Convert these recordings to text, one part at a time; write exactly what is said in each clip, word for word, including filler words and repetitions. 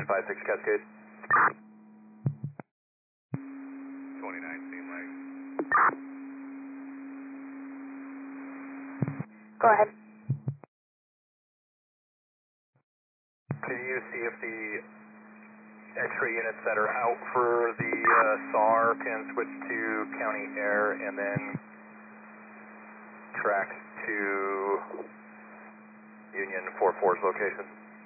five six Cascade. twenty-nine seem like. Go ahead. Can you see if the X-ray units that are out for the uh, S A R can switch to county air and then track to Union four four's location?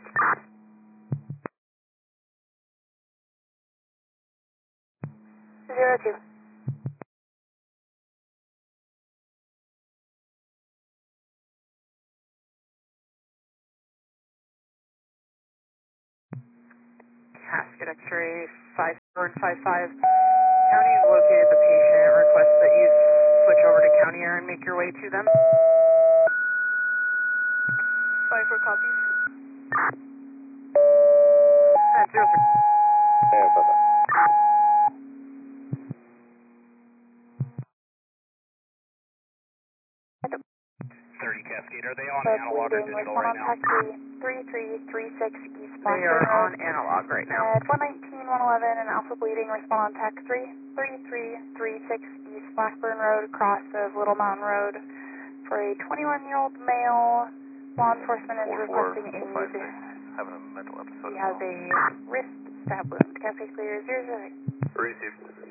Zero two. Casket X-ray five four and five five. County has located the patient. Request that you switch over to county air and make your way to them. five four copies. At zero three. Yeah, bye-bye. thirty Cascade, are they on That's analog or leading digital with right now? three three three six East They Blackburn are Road. on analog right now. At one nineteen, one eleven, and Alpha Bleeding, respond on TAC three three three three six East Blackburn Road, cross of Little Mountain Road, for a twenty-one-year-old male. Law enforcement is requesting aid. Having a mental episode. He has a wrist stab wound. Cascade clear zero zero. Received.